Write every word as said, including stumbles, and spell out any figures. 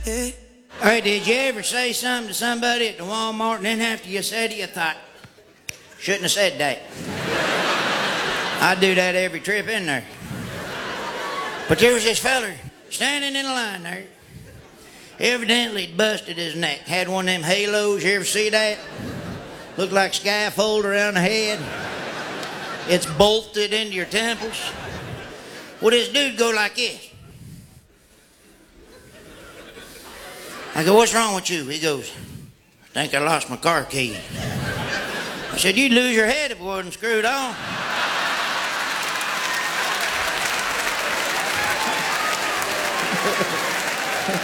Hey, hey, did you ever say something to somebody at the Walmart and then after you said it, you thought, shouldn't have said that? I do that every trip in there. But there was this feller standing in a line there. Evidently he'd busted his neck. Had one of them halos. You ever see that? Looked like scaffold around the head. It's bolted into your temples. Well, this dude go like this. I go, what's wrong with you? He goes, I think I lost my car key. I said, you'd lose your head if it wasn't screwed on. Ha ha ha.